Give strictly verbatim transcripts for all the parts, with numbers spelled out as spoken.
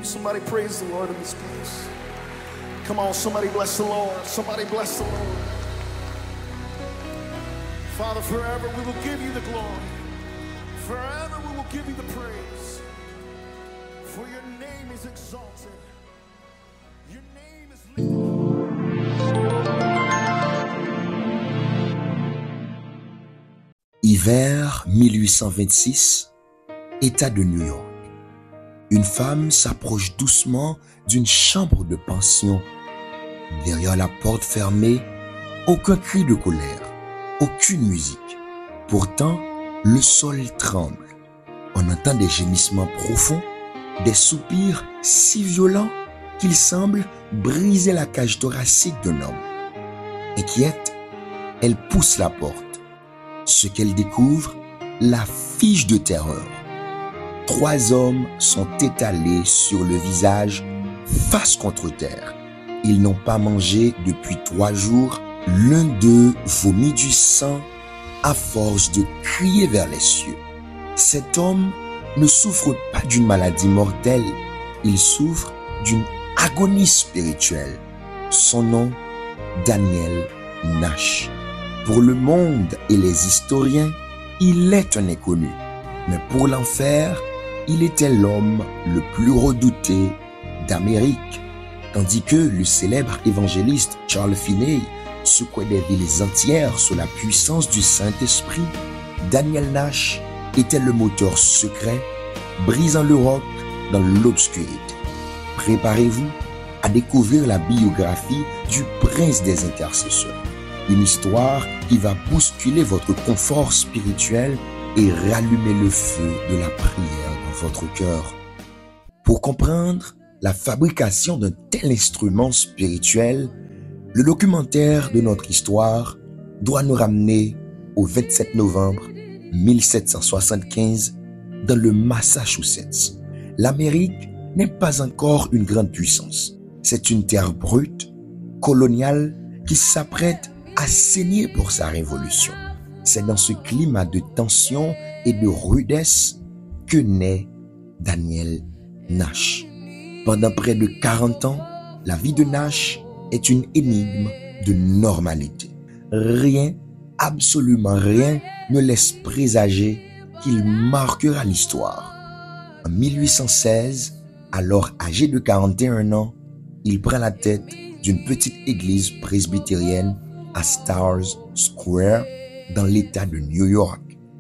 Somebody praise the Lord in this place. Come on, somebody bless the Lord. Somebody bless the Lord. Father, forever we will give you the glory. Forever we will give you the praise. For your name is exalted. Your name is lifted up. Hiver mille huit cent vingt-six, État de New York. Une femme s'approche doucement d'une chambre de pension. Derrière la porte fermée, aucun cri de colère, aucune musique. Pourtant, le sol tremble. On entend des gémissements profonds, des soupirs si violents qu'ils semblent briser la cage thoracique d'un homme. Inquiète, elle pousse la porte. Ce qu'elle découvre, la fiche de terreur. Trois hommes sont étalés sur le visage, face contre terre. Ils n'ont pas mangé depuis trois jours. L'un d'eux vomit du sang à force de crier vers les cieux. Cet homme ne souffre pas d'une maladie mortelle. Il souffre d'une agonie spirituelle. Son nom, Daniel Nash. Pour le monde et les historiens, il est un inconnu. Mais pour l'enfer, il était l'homme le plus redouté d'Amérique. Tandis que le célèbre évangéliste Charles Finney secouait des villes entières sous la puissance du Saint-Esprit, Daniel Nash était le moteur secret, brisant l'Europe dans l'obscurité. Préparez-vous à découvrir la biographie du prince des intercesseurs. Une histoire qui va bousculer votre confort spirituel et rallumer le feu de la prière dans votre cœur. Pour comprendre la fabrication d'un tel instrument spirituel, le documentaire de notre histoire doit nous ramener au vingt-sept novembre mille sept cent soixante-quinze dans le Massachusetts. L'Amérique n'est pas encore une grande puissance. C'est une terre brute, coloniale, qui s'apprête à saigner pour sa révolution. C'est dans ce climat de tension et de rudesse que naît Daniel Nash. Pendant près de quarante ans, la vie de Nash est une énigme de normalité. Rien, absolument rien, ne laisse présager qu'il marquera l'histoire. En mille huit cent seize, alors âgé de quarante et un ans, il prend la tête d'une petite église presbytérienne à Stars Square, dans l'État de New York.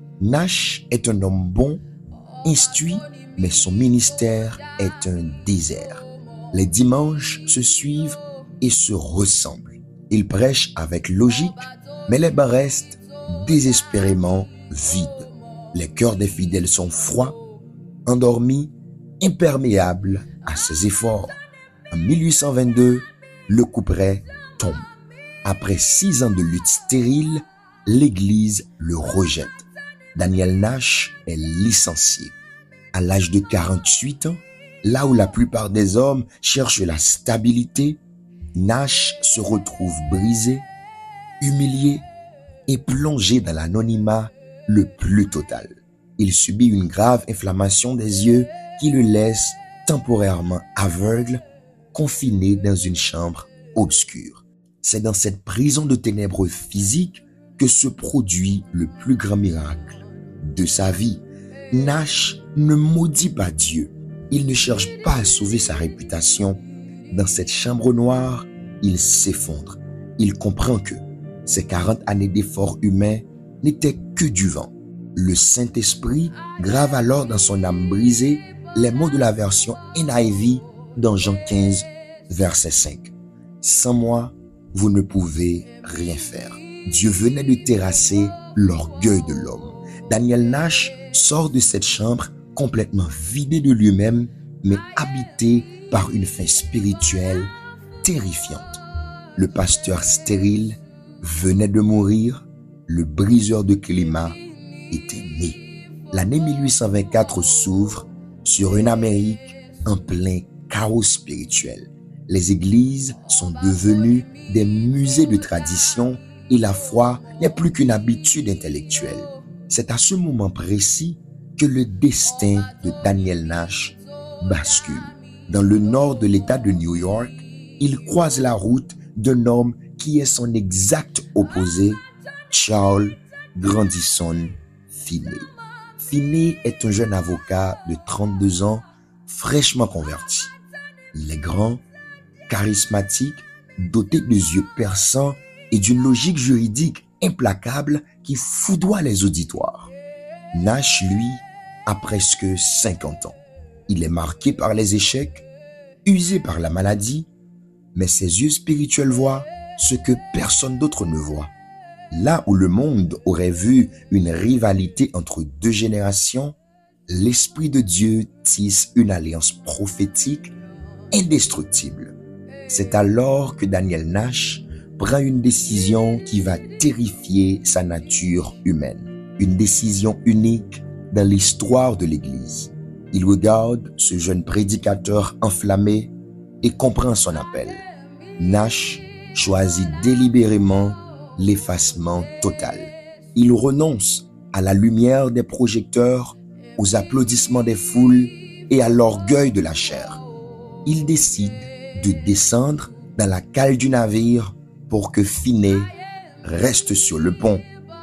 Nash est un homme bon, instruit, mais son ministère est un désert. Les dimanches se suivent et se ressemblent. Il prêche avec logique, mais les bars restent désespérément vides. Les cœurs des fidèles sont froids, endormis, imperméables à ses efforts. En mille huit cent vingt-deux, le couperet tombe. Après six ans de lutte stérile, l'Église le rejette. Daniel Nash est licencié. À l'âge de quarante-huit ans, là où la plupart des hommes cherchent la stabilité, Nash se retrouve brisé, humilié et plongé dans l'anonymat le plus total. Il subit une grave inflammation des yeux qui le laisse temporairement aveugle, confiné dans une chambre obscure. C'est dans cette prison de ténèbres physiques que se produit le plus grand miracle de sa vie. Nash ne maudit pas Dieu. Il ne cherche pas à sauver sa réputation. Dans cette chambre noire, il s'effondre. Il comprend que ces quarante années d'efforts humains n'étaient que du vent. Le Saint-Esprit grave alors dans son âme brisée les mots de la version N I V dans Jean quinze, verset cinq. Sans moi, vous ne pouvez rien faire. Dieu venait de terrasser l'orgueil de l'homme. Daniel Nash sort de cette chambre complètement vidé de lui-même, mais habité par une faim spirituelle terrifiante. Le pasteur stérile venait de mourir, le briseur de climat était né. L'année mille huit cent vingt-quatre s'ouvre sur une Amérique en plein chaos spirituel. Les églises sont devenues des musées de tradition et la foi n'est plus qu'une habitude intellectuelle. C'est à ce moment précis que le destin de Daniel Nash bascule. dans le nord de l'État de New York, il croise la route d'un homme qui est son exact opposé, Charles Grandison Finney. Finney est un jeune avocat de trente-deux ans, fraîchement converti. Il est grand, charismatique, doté de yeux perçants et d'une logique juridique implacable qui foudroie les auditoires. Nash, lui, a presque cinquante ans. Il est marqué par les échecs, usé par la maladie, mais ses yeux spirituels voient ce que personne d'autre ne voit. Là où le monde aurait vu une rivalité entre deux générations, l'Esprit de Dieu tisse une alliance prophétique indestructible. C'est alors que Daniel Nash prend une décision qui va terrifier sa nature humaine. Une décision unique dans l'histoire de l'Église. Il regarde ce jeune prédicateur enflammé et comprend son appel. Nash choisit délibérément l'effacement total. Il renonce à la lumière des projecteurs, aux applaudissements des foules et à l'orgueil de la chair. Il décide de descendre dans la cale du navire pour que Finney reste sur le pont.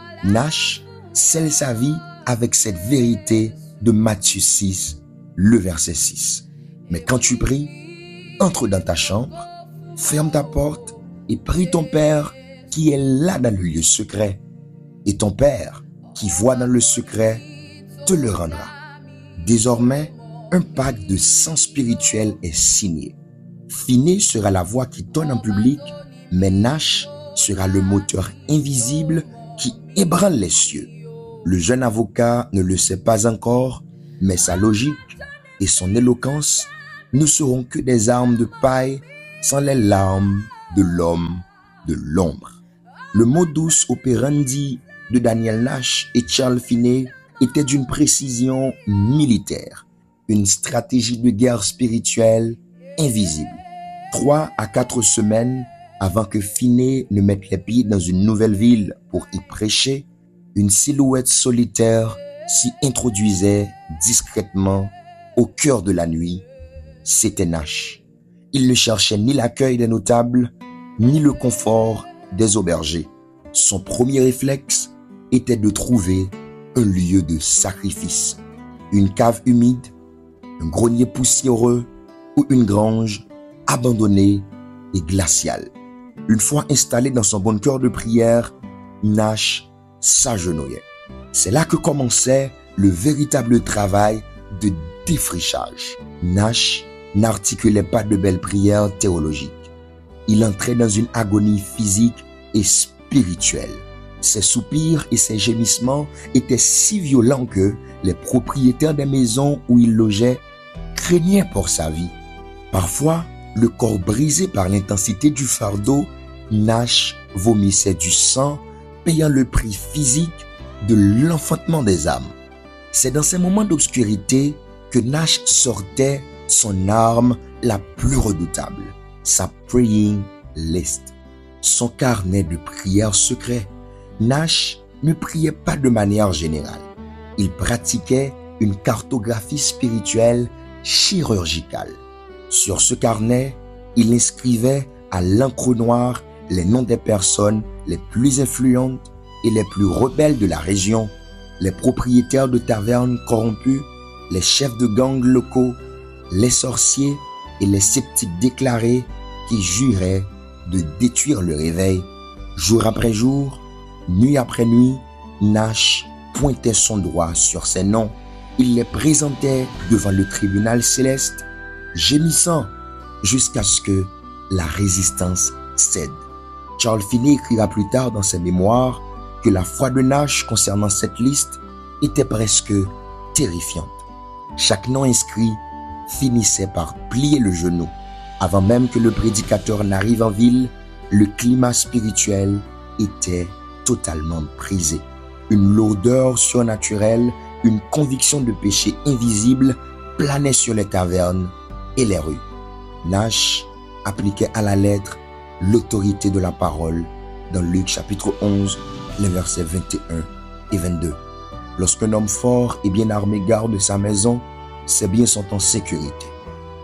Nash scelle sa vie avec cette vérité de Matthieu six, le verset six. Mais quand tu pries, entre dans ta chambre, ferme ta porte et prie ton Père qui est là dans le lieu secret. Et ton Père qui voit dans le secret te le rendra. Désormais, un pacte de sang spirituel est signé. Finney sera la voix qui tonne en public, mais Nash sera le moteur invisible qui ébranle les cieux. Le jeune avocat ne le sait pas encore, mais sa logique et son éloquence ne seront que des armes de paille sans les larmes de l'homme de l'ombre. Le modus operandi de Daniel Nash et Charles Finney était d'une précision militaire, une stratégie de guerre spirituelle invisible. Trois à quatre semaines avant que Finney ne mette les pieds dans une nouvelle ville pour y prêcher, une silhouette solitaire s'y introduisait discrètement au cœur de la nuit. C'était Nash. Il ne cherchait ni l'accueil des notables, ni le confort des aubergers. Son premier réflexe était de trouver un lieu de sacrifice, une cave humide, un grenier poussiéreux ou une grange abandonnée et glaciale. Une fois installé dans son bunker de prière, Nash s'agenouillait. C'est là que commençait le véritable travail de défrichage. Nash n'articulait pas de belles prières théologiques. Il entrait dans une agonie physique et spirituelle. Ses soupirs et ses gémissements étaient si violents que les propriétaires des maisons où il logeait craignaient pour sa vie. Parfois, le corps brisé par l'intensité du fardeau, Nash vomissait du sang, payant le prix physique de l'enfantement des âmes. C'est dans ces moments d'obscurité que Nash sortait son arme la plus redoutable, sa praying list, son carnet de prières secret. Nash ne priait pas de manière générale. Il pratiquait une cartographie spirituelle chirurgicale. Sur ce carnet, il inscrivait à l'encre noire les noms des personnes les plus influentes et les plus rebelles de la région, les propriétaires de tavernes corrompus, les chefs de gangs locaux, les sorciers et les sceptiques déclarés qui juraient de détruire le réveil. Jour après jour, nuit après nuit, Nash pointait son doigt sur ces noms. Il les présentait devant le tribunal céleste, gémissant jusqu'à ce que la résistance cède. Charles Finney écrira plus tard dans ses mémoires que la foi de Nash concernant cette liste était presque terrifiante. Chaque nom inscrit finissait par plier le genou. Avant même que le prédicateur n'arrive en ville, le climat spirituel était totalement brisé. Une lourdeur surnaturelle, une conviction de péché invisible planait sur les tavernes et les rues. Nash appliquait à la lettre l'autorité de la parole dans Luc chapitre onze, les versets vingt et un et vingt-deux. Lorsqu'un homme fort et bien armé garde sa maison, ses biens sont en sécurité.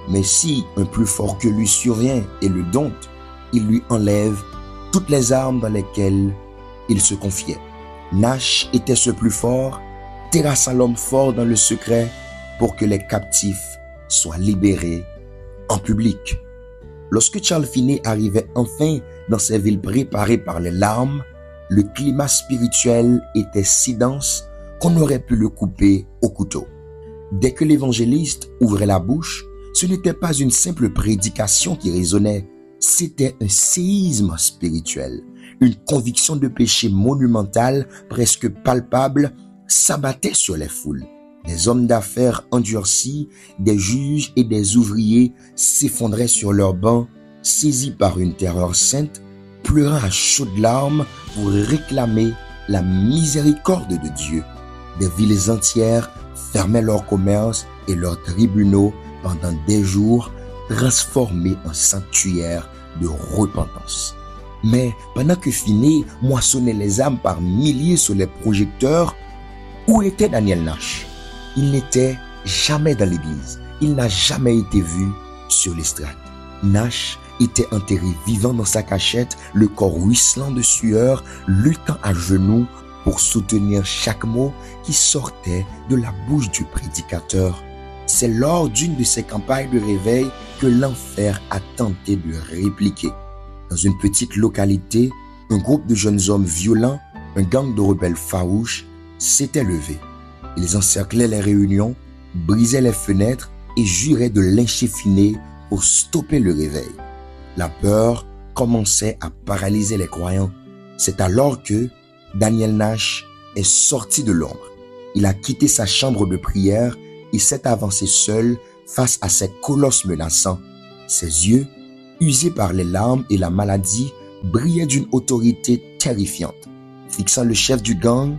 Mais si un plus fort que lui survient et le dompte, il lui enlève toutes les armes dans lesquelles il se confiait. Nash était ce plus fort, terrassant l'homme fort dans le secret pour que les captifs soient libérés en public. Lorsque Charles Finney arrivait enfin dans ces villes préparées par les larmes, le climat spirituel était si dense qu'on aurait pu le couper au couteau. Dès que l'évangéliste ouvrait la bouche, ce n'était pas une simple prédication qui résonnait, c'était un séisme spirituel. Une conviction de péché monumentale, presque palpable, s'abattait sur les foules. Des hommes d'affaires endurcis, des juges et des ouvriers s'effondraient sur leurs bancs, saisis par une terreur sainte, pleurant à chaudes larmes pour réclamer la miséricorde de Dieu. Des villes entières fermaient leurs commerces et leurs tribunaux pendant des jours, transformés en sanctuaires de repentance. Mais pendant que Finney moissonnait les âmes par milliers sous les projecteurs, où était Daniel Nash? Il n'était jamais dans l'église. Il n'a jamais été vu sur l'estrade. Nash était enterré vivant dans sa cachette, le corps ruisselant de sueur, luttant à genoux pour soutenir chaque mot qui sortait de la bouche du prédicateur. C'est lors d'une de ces campagnes de réveil que l'enfer a tenté de répliquer. Dans une petite localité, un groupe de jeunes hommes violents, un gang de rebelles farouches, s'était levé. Ils encerclaient les réunions, brisaient les fenêtres et juraient de lyncher Finney pour stopper le réveil. La peur commençait à paralyser les croyants. C'est alors que Daniel Nash est sorti de l'ombre. Il a quitté sa chambre de prière et s'est avancé seul face à ces colosses menaçants. Ses yeux, usés par les larmes et la maladie, brillaient d'une autorité terrifiante. Fixant le chef du gang,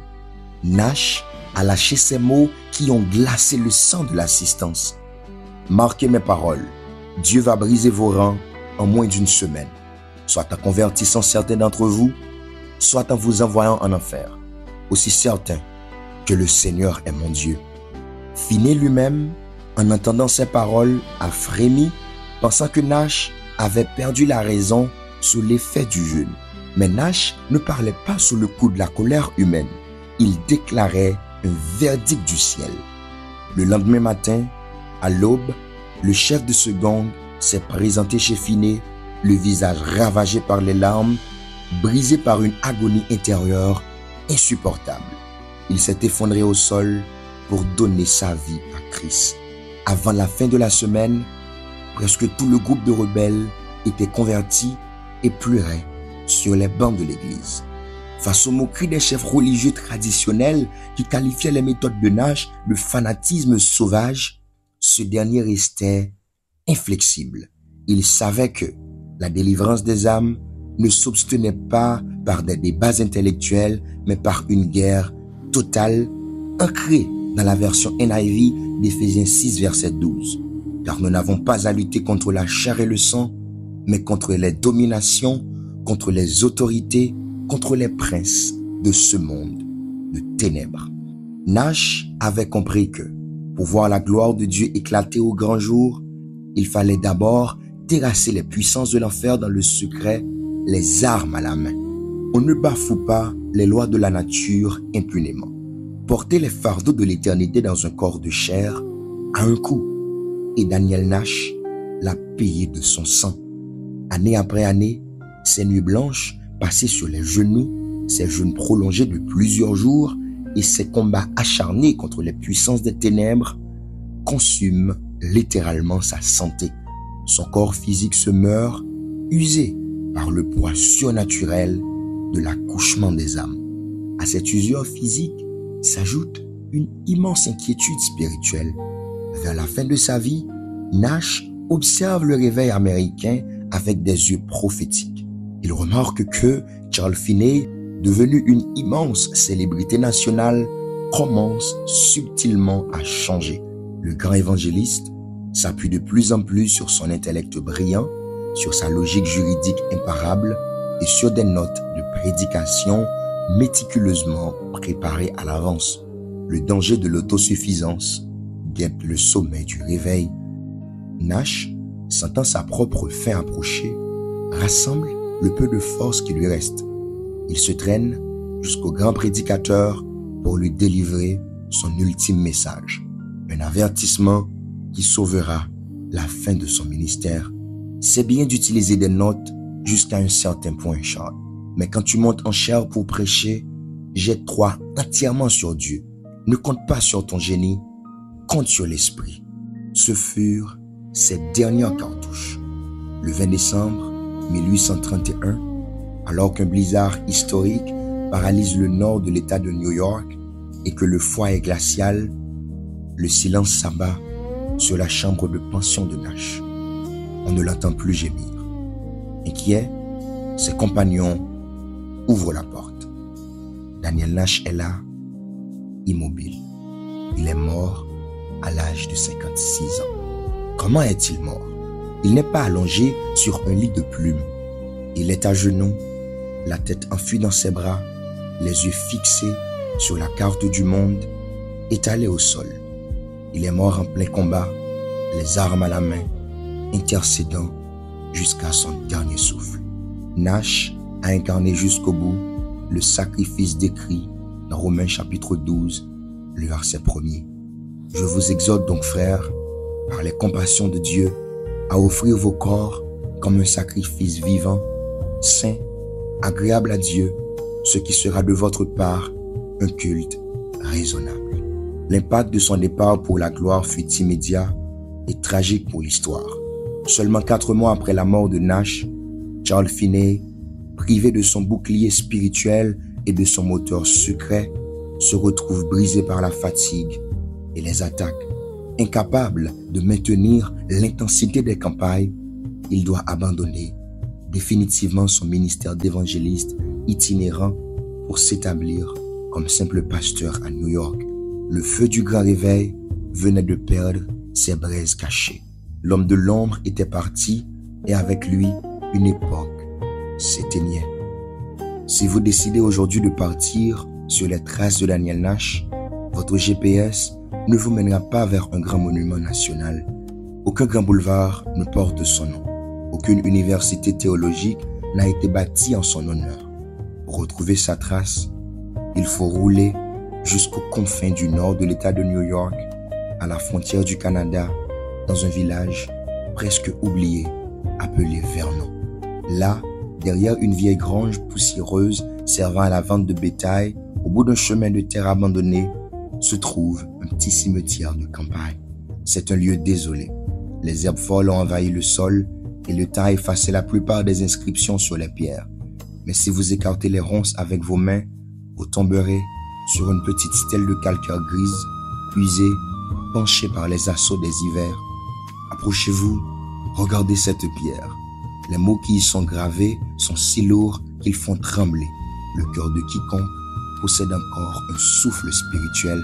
Nash a lâché ces mots qui ont glacé le sang de l'assistance. Marquez mes paroles, Dieu va briser vos rangs en moins d'une semaine, soit en convertissant certains d'entre vous, soit en vous envoyant en enfer, aussi certain que le Seigneur est mon Dieu. Finney lui-même, en entendant ces paroles, a frémi, pensant que Nash avait perdu la raison sous l'effet du jeûne. Mais Nash ne parlait pas sous le coup de la colère humaine. Il déclarait un verdict du ciel. Le lendemain matin, à l'aube, le chef de ce gang s'est présenté chez Finney, le visage ravagé par les larmes, brisé par une agonie intérieure insupportable. Il s'est effondré au sol pour donner sa vie à Christ. Avant la fin de la semaine, presque tout le groupe de rebelles était converti et pleurait sur les bancs de l'église. Face aux moqueries des chefs religieux traditionnels qui qualifiaient les méthodes de Nash de fanatisme sauvage, ce dernier restait inflexible. Il savait que la délivrance des âmes ne s'obtenait pas par des débats intellectuels, mais par une guerre totale, ancrée dans la version N I V d'Éphésiens six, verset douze. Car nous n'avons pas à lutter contre la chair et le sang, mais contre les dominations, contre les autorités, contre les princes de ce monde de ténèbres. Nash avait compris que, pour voir la gloire de Dieu éclater au grand jour, il fallait d'abord terrasser les puissances de l'enfer dans le secret, les armes à la main. On ne bafoue pas les lois de la nature impunément. Porter les fardeaux de l'éternité dans un corps de chair a un coût. Et Daniel Nash l'a payé de son sang. Année après année, ces nuits blanches passées sur les genoux, ces jeûnes prolongés de plusieurs jours et ces combats acharnés contre les puissances des ténèbres consument littéralement sa santé. Son corps physique se meurt, usé par le poids surnaturel de l'accouchement des âmes. À cette usure physique s'ajoute une immense inquiétude spirituelle. Vers la fin de sa vie, Nash observe le réveil américain avec des yeux prophétiques. Il remarque que Charles Finney, devenu une immense célébrité nationale, commence subtilement à changer. Le grand évangéliste s'appuie de plus en plus sur son intellect brillant, sur sa logique juridique imparable et sur des notes de prédication méticuleusement préparées à l'avance. Le danger de l'autosuffisance guette le sommet du réveil. Nash, sentant sa propre fin approcher, rassemble le peu de force qui lui reste. Il se traîne jusqu'au grand prédicateur pour lui délivrer son ultime message. Un avertissement qui sauvera la fin de son ministère. C'est bien d'utiliser des notes jusqu'à un certain point, Charles. Mais quand tu montes en chair pour prêcher, jette-toi entièrement sur Dieu. Ne compte pas sur ton génie, compte sur l'esprit. Ce furent ses dernières cartouches. Le vingt décembre mille huit cent trente et un, alors qu'un blizzard historique paralyse le nord de l'État de New York et que le froid est glacial, le silence s'abat sur la chambre de pension de Nash. On ne l'entend plus gémir. Inquiet, ses compagnons ouvrent la porte. Daniel Nash est là, immobile. Il est mort à l'âge de cinquante-six ans. Comment est-il mort? Il n'est pas allongé sur un lit de plumes. Il est à genoux, la tête enfuie dans ses bras, les yeux fixés sur la carte du monde, étalé au sol. Il est mort en plein combat, les armes à la main, intercédant jusqu'à son dernier souffle. Nash a incarné jusqu'au bout le sacrifice décrit dans Romains chapitre douze, le verset premier. Je vous exhorte donc, frères, par les compassions de Dieu, à offrir vos corps comme un sacrifice vivant, saint, agréable à Dieu, ce qui sera de votre part un culte raisonnable. L'impact de son départ pour la gloire fut immédiat et tragique pour l'histoire. Seulement quatre mois après la mort de Nash, Charles Finney, privé de son bouclier spirituel et de son moteur secret, se retrouve brisé par la fatigue et les attaques. Incapable de maintenir l'intensité des campagnes, il doit abandonner définitivement son ministère d'évangéliste itinérant pour s'établir comme simple pasteur à New York. Le feu du grand réveil venait de perdre ses braises cachées. L'homme de l'ombre était parti et avec lui, une époque s'éteignait. Si vous décidez aujourd'hui de partir sur les traces de Daniel Nash, votre G P S ne vous mènera pas vers un grand monument national. Aucun grand boulevard ne porte son nom. Aucune université théologique n'a été bâtie en son honneur. Pour retrouver sa trace, il faut rouler jusqu'aux confins du nord de l'État de New York, à la frontière du Canada, dans un village presque oublié, appelé Vernon. Là, derrière une vieille grange poussiéreuse servant à la vente de bétail, au bout d'un chemin de terre abandonné, se trouve un petit cimetière de campagne. C'est un lieu désolé. Les herbes folles ont envahi le sol et le temps a effacé la plupart des inscriptions sur les pierres. Mais si vous écartez les ronces avec vos mains, vous tomberez sur une petite stèle de calcaire grise, usée, penchée par les assauts des hivers. Approchez-vous, regardez cette pierre. Les mots qui y sont gravés sont si lourds qu'ils font trembler. Le cœur de quiconque possède encore un souffle spirituel.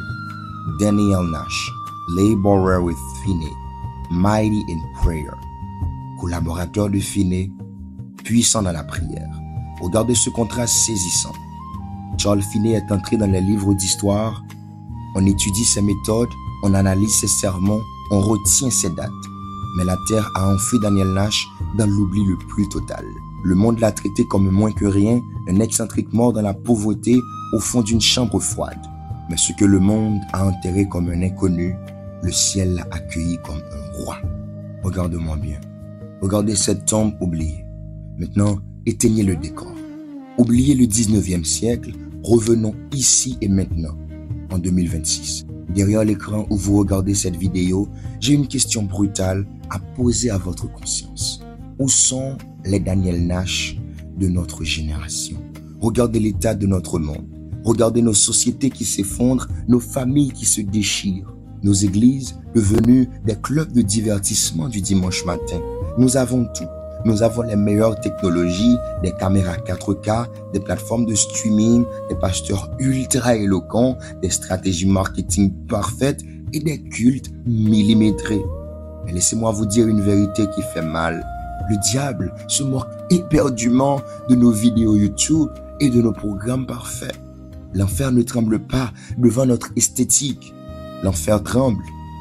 Daniel Nash, laborer with Finney, mighty in prayer. Collaborateur de Finney, puissant dans la prière. Regardez ce contraste saisissant. Charles Finney est entré dans les livres d'histoire. On étudie ses méthodes, on analyse ses sermons, on retient ses dates. Mais la terre a enfoui Daniel Nash dans l'oubli le plus total. Le monde l'a traité comme moins que rien, un excentrique mort dans la pauvreté au fond d'une chambre froide. Mais ce que le monde a enterré comme un inconnu, le ciel l'a accueilli comme un roi. Regarde-moi bien. Regardez cette tombe oubliée. Maintenant, éteignez le décor. Oubliez le dix-neuvième siècle, revenons ici et maintenant, en deux mille vingt-six. Derrière l'écran où vous regardez cette vidéo, j'ai une question brutale à poser à votre conscience. Où sont les Daniel Nash de notre génération? Regardez l'état de notre monde. Regardez nos sociétés qui s'effondrent, nos familles qui se déchirent, nos églises devenues des clubs de divertissement du dimanche matin. Nous avons tout. Nous avons les meilleures technologies, des caméras quatre K, des plateformes de streaming, des pasteurs ultra éloquents, des stratégies marketing parfaites et des cultes millimétrés. Mais laissez-moi vous dire une vérité qui fait mal. Le diable se moque éperdument de nos vidéos YouTube et de nos programmes parfaits. L'enfer ne tremble pas devant notre esthétique. L'enfer tremble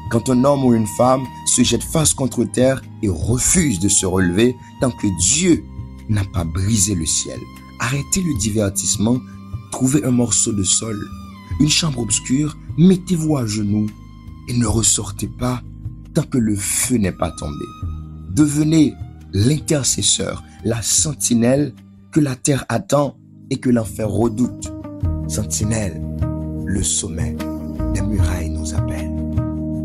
Quand un homme ou une femme se jette face contre terre et refuse de se relever tant que Dieu n'a pas brisé le ciel. Arrêtez le divertissement, trouvez un morceau de sol, une chambre obscure, mettez-vous à genoux et ne ressortez pas tant que le feu n'est pas tombé. Devenez l'intercesseur, la sentinelle que la terre attend et que l'enfer redoute. Sentinelle, le sommet des murailles nous appelle.